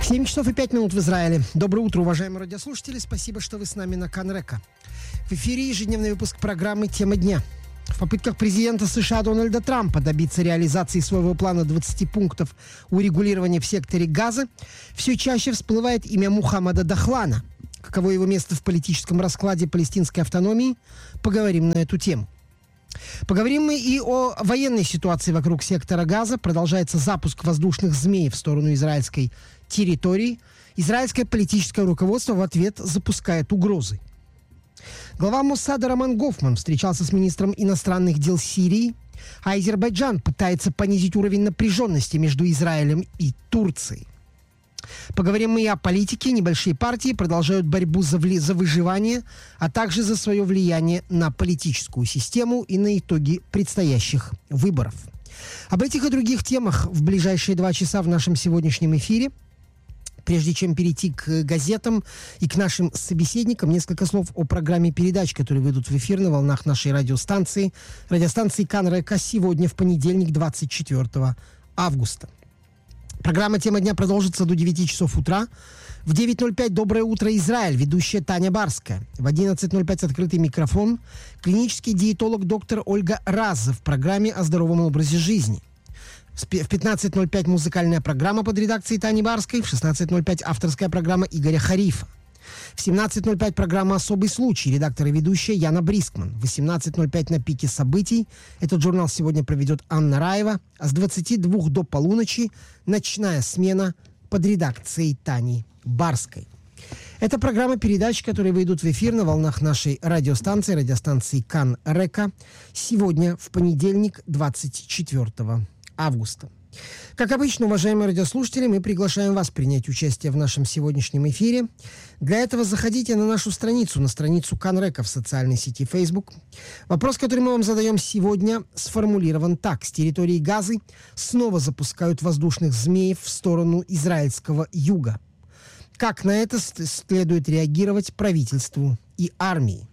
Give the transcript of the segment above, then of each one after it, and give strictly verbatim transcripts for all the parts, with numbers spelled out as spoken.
семь часов и пять минут в Израиле. Доброе утро, уважаемые радиослушатели. Спасибо, что вы с нами на Кан-Река. В эфире ежедневный выпуск программы «Тема дня». В попытках президента США Дональда Трампа добиться реализации своего плана двадцати пунктов урегулирования в секторе Газа все чаще всплывает имя Мухаммада Дахлана. Каково его место в политическом раскладе палестинской автономии? Поговорим на эту тему. Поговорим мы и о военной ситуации вокруг сектора Газа. Продолжается запуск воздушных змей в сторону израильской территории. Израильское политическое руководство в ответ запускает угрозы. Глава Моссада Роман Гофман встречался с министром иностранных дел Сирии, а Азербайджан пытается понизить уровень напряженности между Израилем и Турцией. Поговорим мы и о политике. Небольшие партии продолжают борьбу за, вли- за выживание, а также за свое влияние на политическую систему и на итоги предстоящих выборов. Об этих и других темах в ближайшие два часа в нашем сегодняшнем эфире. Прежде чем перейти к газетам и к нашим собеседникам, несколько слов о программе передач, которые выйдут в эфир на волнах нашей радиостанции. Радиостанции Кан-Река сегодня, в понедельник, двадцать четвёртого августа. Программа «Тема дня» продолжится до девяти часов утра. В девять ноль пять «Доброе утро, Израиль», ведущая Таня Барская. В одиннадцать ноль пять «Открытый микрофон», клинический диетолог доктор Ольга Раза в программе о здоровом образе жизни. В пятнадцать ноль пять музыкальная программа под редакцией Тани Барской, в шестнадцать ноль пять авторская программа Игоря Харифа. В семнадцать ноль пять программа «Особый случай», редактор и ведущая Яна Брискман. В восемнадцать ноль пять на пике событий. Этот журнал сегодня проведет Анна Раева. А с двадцати двух до полуночи ночная смена под редакцией Тани Барской. Это программа передач, которые выйдут в эфир на волнах нашей радиостанции, радиостанции Кан-Река, сегодня, в понедельник, двадцать четвёртого августа. Как обычно, уважаемые радиослушатели, мы приглашаем вас принять участие в нашем сегодняшнем эфире. Для этого заходите на нашу страницу, на страницу Кан-Река в социальной сети Facebook. Вопрос, который мы вам задаем сегодня, сформулирован так. С территории Газы снова запускают воздушных змеев в сторону израильского юга. Как на это следует реагировать правительству и армии?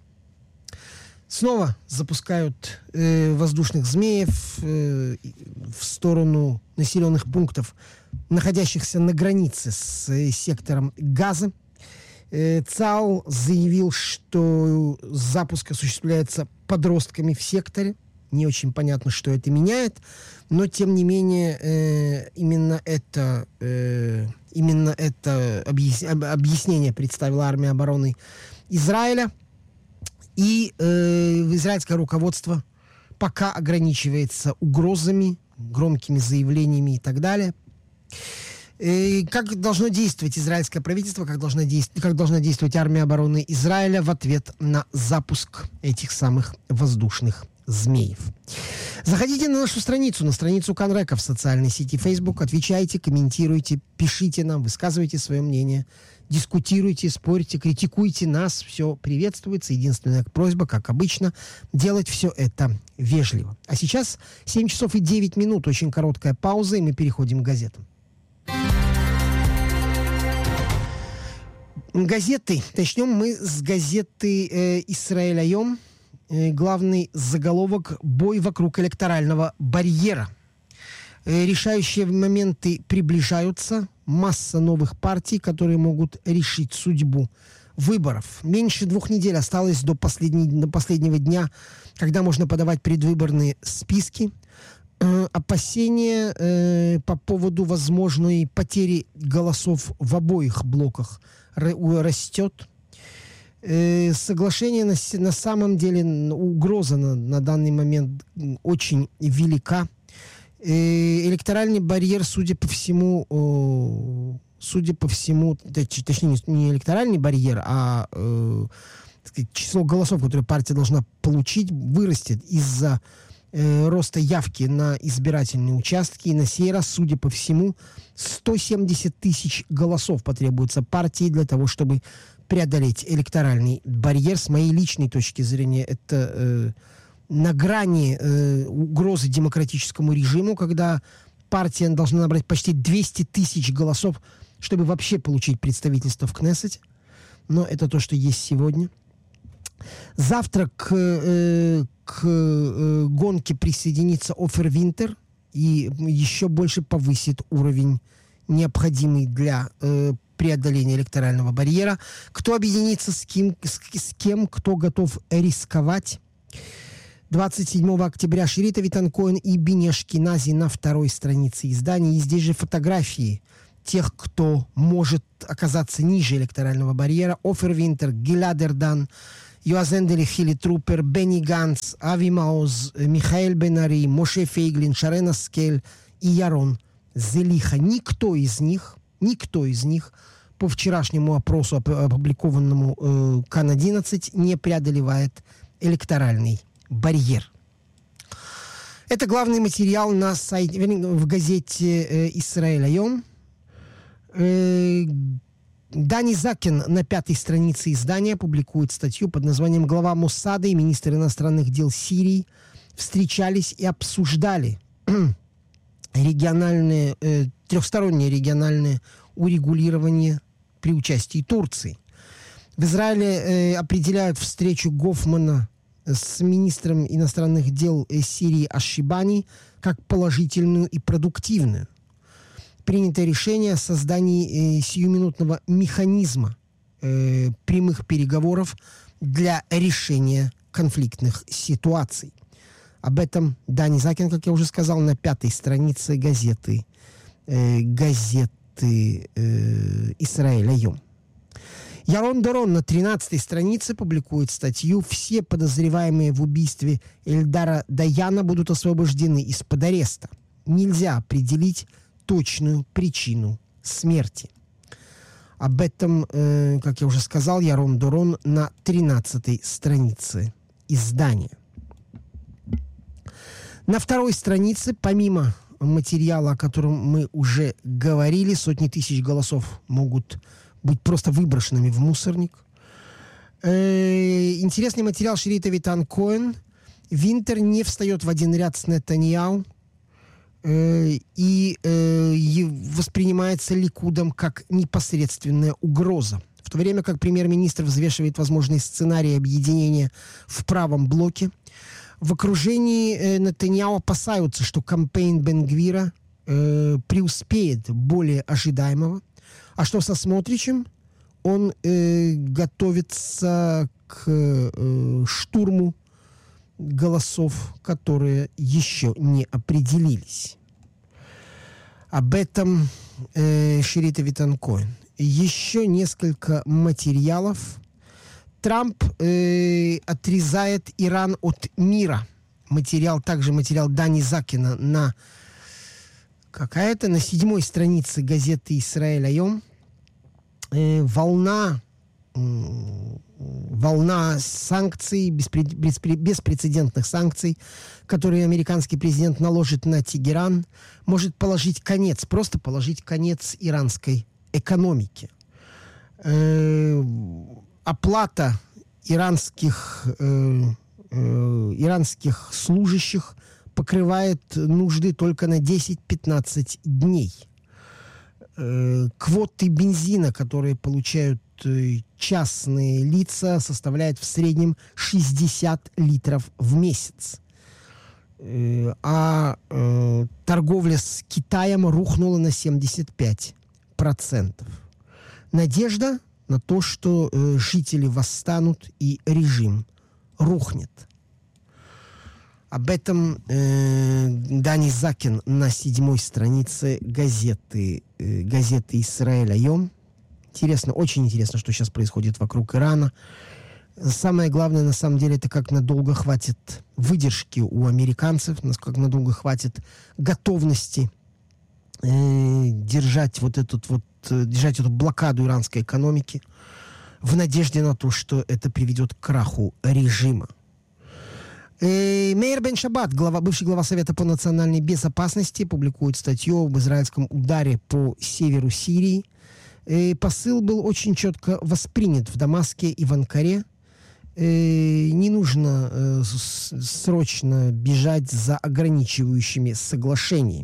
Снова запускают э, воздушных змеев э, в сторону населенных пунктов, находящихся на границе с э, сектором Газа. Э, ЦАО заявил, что запуск осуществляется подростками в секторе. Не очень понятно, что это меняет, но тем не менее э, именно это, э, именно это объяс... объяснение представила армия обороны Израиля. И э, израильское руководство пока ограничивается угрозами, громкими заявлениями и так далее. Э, как должно действовать израильское правительство, как должна, действ- как должна действовать армия обороны Израиля в ответ на запуск этих самых воздушных змеев? Заходите на нашу страницу, на страницу Кан-Река в социальной сети Facebook, отвечайте, комментируйте, пишите нам, высказывайте свое мнение, дискутируйте, спорьте, критикуйте нас, все приветствуется. Единственная просьба, как обычно, делать все это вежливо. А сейчас семь часов и девять минут, очень короткая пауза, и мы переходим к газетам. Газеты. Начнем мы с газеты э, «Исраэль Айом». Главный заголовок «Бой вокруг электорального барьера». Решающие моменты приближаются. Масса новых партий, которые могут решить судьбу выборов. Меньше двух недель осталось до, последней, до последнего дня, когда можно подавать предвыборные списки. Э, опасения э, по поводу возможной потери голосов в обоих блоках растет. Э, соглашение на, на самом деле, угроза на, на данный момент очень велика. Э, электоральный барьер, судя по всему, э, судя по всему, точ, точнее, не электоральный барьер, а э, так сказать, число голосов, которые партия должна получить, вырастет из-за э, роста явки на избирательные участки. И на сей раз, судя по всему, сто семьдесят тысяч голосов потребуется партии для того, чтобы преодолеть электоральный барьер. С моей личной точки зрения, это э, на грани э, угрозы демократическому режиму, когда партия должна набрать почти двести тысяч голосов, чтобы вообще получить представительство в Кнессете. Но это то, что есть сегодня. Завтра к, э, к э, гонке присоединится Офер Винтер и еще больше повысит уровень необходимый для э, преодоления электорального барьера. Кто объединится с кем, с, с кем, кто готов рисковать. двадцать седьмого октября Ширита Витанкоин и Бини Ашкенази на второй странице издания. И здесь же фотографии тех, кто может оказаться ниже электорального барьера. Офер Винтер, Гилад Эрдан, Йоаз Эндели, Хили Трупер, Бенни Ганц, Ави Маоз, Михаэль Бен-Ари, Моше Фейглин, Шарен Аскель и Ярон Зелиха. Никто из них, никто из них по вчерашнему опросу, опубликованному э, Кан одиннадцать, не преодолевает электоральный барьер. Это главный материал на сайте, в газете э, «Исраэль Айом». Э, Дани Закин на пятой странице издания публикует статью под названием «Глава Моссада и министр иностранных дел Сирии встречались и обсуждали региональные, э, трехстороннее региональное урегулирование при участии Турции». В Израиле э, определяют встречу Гофмана с министром иностранных дел Сирии Аш-Шибани как положительную и продуктивную. Принято решение о создании э, сиюминутного механизма э, прямых переговоров для решения конфликтных ситуаций. Об этом Дани Закин, как я уже сказал, на пятой странице газеты, э, газеты э, «Исраэль Айом». Ярон Дорон на тринадцатой странице публикует статью «Все подозреваемые в убийстве Эльдара Даяна будут освобождены из-под ареста. Нельзя определить точную причину смерти». Об этом, э, как я уже сказал, Ярон Дорон на тринадцатой странице издания. На второй странице, помимо материала, о котором мы уже говорили, сотни тысяч голосов могут быть просто выброшенными в мусорник. Э, интересный материал Ширита Витанкоин. Винтер не встает в один ряд с Нетаньяу э, и э, воспринимается Ликудом как непосредственная угроза. В то время как премьер-министр взвешивает возможные сценарии объединения в правом блоке, в окружении э, Нетаньяу опасаются, что кампейн Бен-Гвира э, преуспеет более ожидаемого. А что со Смотричем? Он э, готовится к э, штурму голосов, которые еще не определились. Об этом э, Ширита Витанкоин. Еще несколько материалов. Трамп э, отрезает Иран от мира. Материал, также материал Дани Закина на какая-то на седьмой странице газеты «Исраэль Айом». Э, волна, э, волна санкций, беспре, беспре, беспрецедентных санкций, которые американский президент наложит на Тегеран, может положить конец, просто положить конец иранской экономике. Э, оплата иранских, э, э, иранских служащих покрывает нужды только на десять-пятнадцать дней. Э, квоты бензина, которые получают э, частные лица, составляют в среднем шестьдесят литров в месяц. Э, а э, торговля с Китаем рухнула на семьдесят пять процентов. Надежда на то, что э, жители восстанут и режим рухнет. Об этом э, Дани Закин на седьмой странице газеты, э, газеты «Исраэль Айом». Интересно, очень интересно, что сейчас происходит вокруг Ирана. Самое главное, на самом деле, это как надолго хватит выдержки у американцев, как надолго хватит готовности э, держать вот этот вот, держать эту блокаду иранской экономики в надежде на то, что это приведет к краху режима. Мейер Бен Шаббат, глава, бывший глава Совета по национальной безопасности, публикует статью об израильском ударе по северу Сирии. И посыл был очень четко воспринят в Дамаске и в Анкаре. И не нужно э, срочно бежать за ограничивающими соглашениями.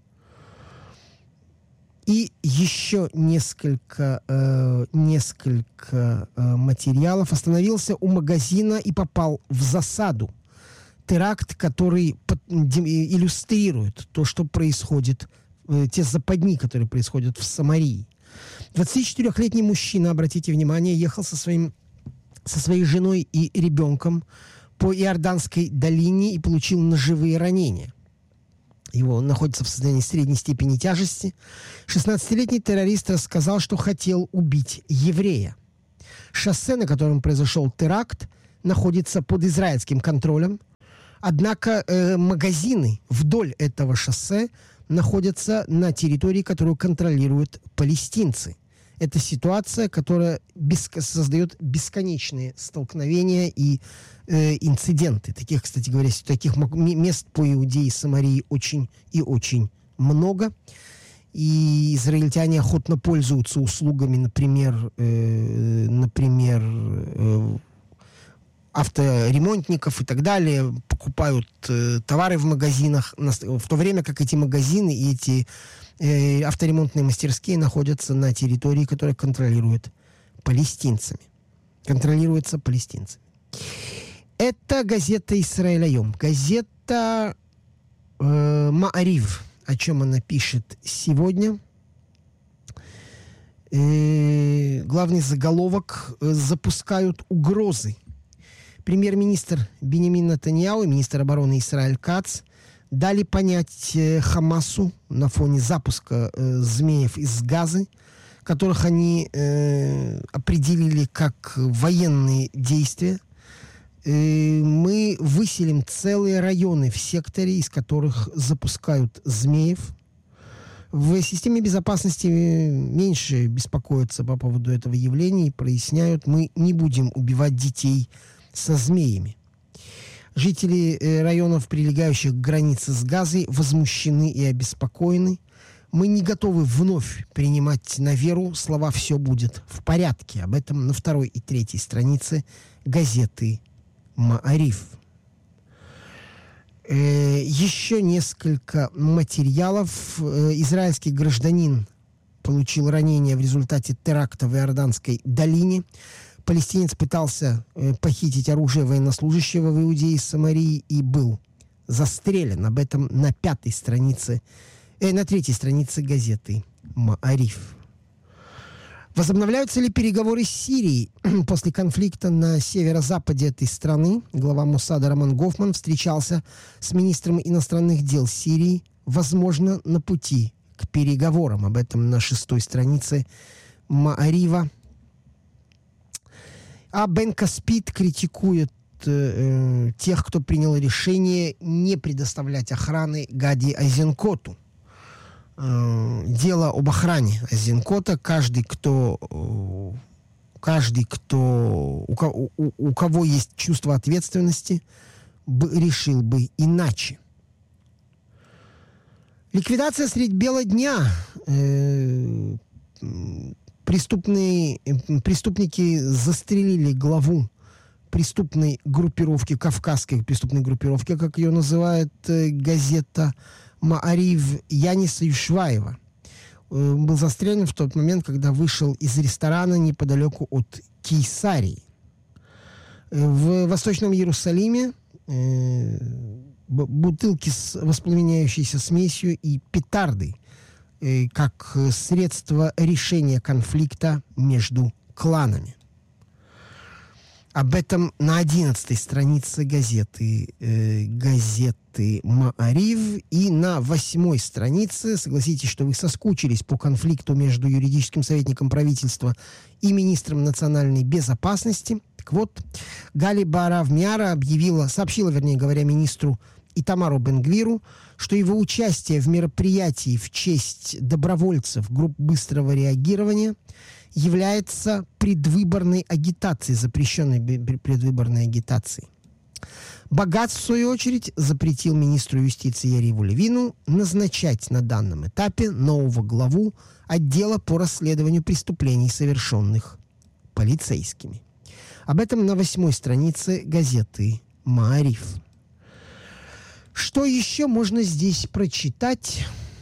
И еще несколько, э, несколько э, материалов. Остановился у магазина и попал в засаду. Теракт, который под, иллюстрирует то, что происходит э, те западни, которые происходят в Самарии. двадцатичетырёхлетний мужчина, обратите внимание, ехал со, своим, со своей женой и ребенком по Иорданской долине и получил ножевые ранения. Его он находится в состоянии средней степени тяжести. шестнадцатилетний террорист рассказал, что хотел убить еврея. Шоссе, на котором произошел теракт, находится под израильским контролем. Однако э, магазины вдоль этого шоссе находятся на территории, которую контролируют палестинцы. Это ситуация, которая бес... создает бесконечные столкновения и э, инциденты. Таких, кстати говоря, таких мест по Иудее и Самарии очень и очень много. И израильтяне охотно пользуются услугами, например, э, например э, авторемонтников и так далее, покупают э, товары в магазинах, на, в то время как эти магазины и эти э, авторемонтные мастерские находятся на территории, которая контролирует палестинцами. Контролируется палестинцами. Это газета «Исраэль Айом». Газета э, «Ма'арив». О чем она пишет сегодня. Э, главный заголовок: «Запускают угрозы». Премьер-министр Биньямин Нетаньяху и министр обороны Исраэль Кац дали понять э, Хамасу на фоне запуска э, змеев из Газы, которых они э, определили как военные действия. Э, мы выселим целые районы в секторе, из которых запускают змеев. В системе безопасности меньше беспокоятся по поводу этого явления и проясняют: мы не будем убивать детей со змеями. Жители э, районов, прилегающих к границе с Газой, возмущены и обеспокоены. Мы не готовы вновь принимать на веру слова «все будет в порядке». Об этом на второй и третьей странице газеты «Ма'арив». Э, еще несколько материалов. Э, израильский гражданин получил ранение в результате теракта в Иорданской долине. Палестинец пытался э, похитить оружие военнослужащего в Иудее и Самарии и был застрелен. Об этом на пятой странице, э, на третьей странице газеты «Ма'арив». Возобновляются ли переговоры с Сирией после конфликта на северо-западе этой страны? Глава Моссада Роман Гофман встречался с министром иностранных дел Сирии, возможно, на пути к переговорам. Об этом на шестой странице «Ма'арива». А Бен Каспит критикует э, тех, кто принял решение не предоставлять охраны Гади Айзенкоту. Э, дело об охране Айзенкота. Каждый, кто, э, каждый, кто у, у, у кого есть чувство ответственности, бы, решил бы иначе. Ликвидация средь бела дня. Э, Преступные, преступники застрелили главу преступной группировки, кавказской преступной группировки, как ее называет э, газета «Ма'арив», Яниса Юшваева. Э, был застрелен в тот момент, когда вышел из ресторана неподалеку от Кейсарии. Э, в Восточном Иерусалиме э, бутылки с воспламеняющейся смесью и петарды как средство решения конфликта между кланами. Об этом на одиннадцатой странице газеты, э, газеты «Ма'арив». И на восьмой странице, согласитесь, что вы соскучились по конфликту между юридическим советником правительства и министром национальной безопасности. Так вот, Гали Баарав Миара объявила, сообщила, вернее говоря, министру Итамару Бен-Гвиру, что его участие в мероприятии в честь добровольцев групп быстрого реагирования является предвыборной агитацией, запрещенной предвыборной агитацией. Багац, в свою очередь, запретил министру юстиции Яриву Левину назначать на данном этапе нового главу отдела по расследованию преступлений, совершенных полицейскими. Об этом на восьмой странице газеты «Ма'арив». Что еще можно здесь прочитать?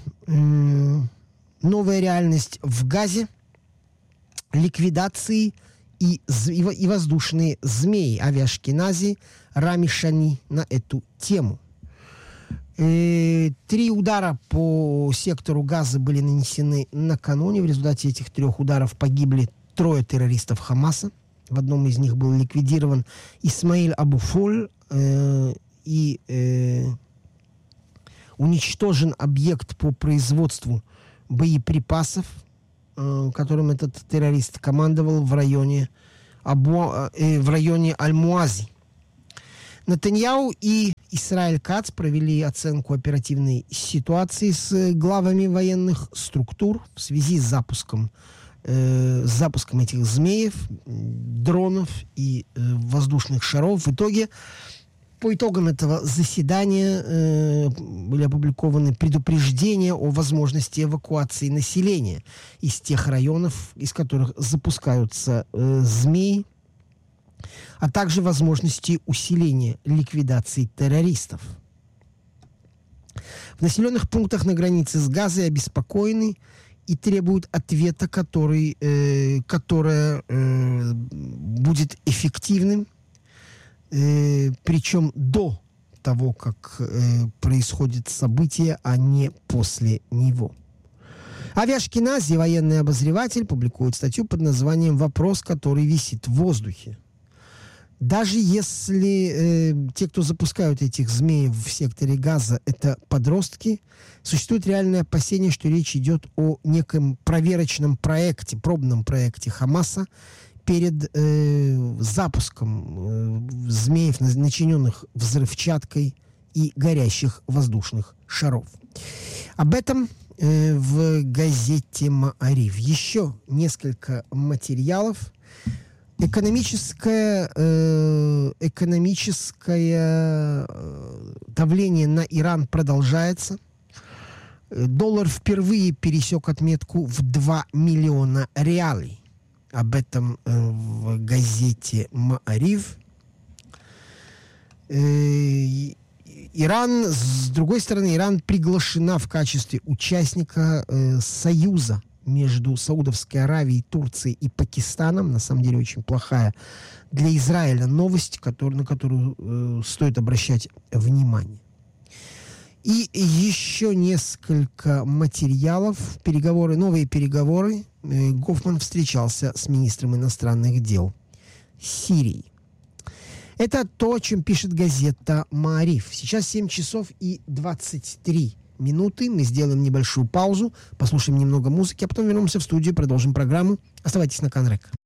Новая реальность в Газе, ликвидации и, и воздушные змеи. Ави Ашкенази, Рами Шани на эту тему. Э, три удара по сектору Газа были нанесены накануне. В результате этих трех ударов погибли трое террористов Хамаса. В одном из них был ликвидирован Исмаиль Абу-Фоль э, и э, уничтожен объект по производству боеприпасов, э, которым этот террорист командовал в районе, Абу, э, в районе Аль-Муази. Нетаньяху и Исраэль Кац провели оценку оперативной ситуации с главами военных структур в связи с запуском, э, с запуском этих змеев, дронов и э, воздушных шаров. В итоге, по итогам этого заседания э, были опубликованы предупреждения о возможности эвакуации населения из тех районов, из которых запускаются э, змеи, а также возможности усиления ликвидации террористов. В населенных пунктах на границе с Газой обеспокоены и требуют ответа, который, э, который э, будет эффективным, э, причем до того, как э, происходит событие, а не после него. Ави Ашкенази, военный обозреватель, публикует статью под названием «Вопрос, который висит в воздухе». Даже если э, те, кто запускают этих змеев в секторе Газа, это подростки, существует реальное опасение, что речь идет о неком проверочном проекте, пробном проекте Хамаса перед э, запуском э, змеев, начиненных взрывчаткой и горящих воздушных шаров. Об этом э, в газете «Маариф». Еще несколько материалов. Экономическое, э, экономическое э, давление на Иран продолжается. Доллар впервые пересек отметку в два миллиона реалей. Об этом э, в газете «Маариф». Э, Иран, с другой стороны, Иран приглашена в качестве участника э, союза между Саудовской Аравией, Турцией и Пакистаном. На самом деле очень плохая для Израиля новость, который, на которую э, стоит обращать внимание. И еще несколько материалов. Переговоры, новые переговоры. Э, Гофман встречался с министром иностранных дел Сирии. Это то, о чем пишет газета «Маариф». Сейчас семь часов и двадцать три минуты. Мы сделаем небольшую паузу, послушаем немного музыки, а потом вернемся в студию, продолжим программу. Оставайтесь на Канрек.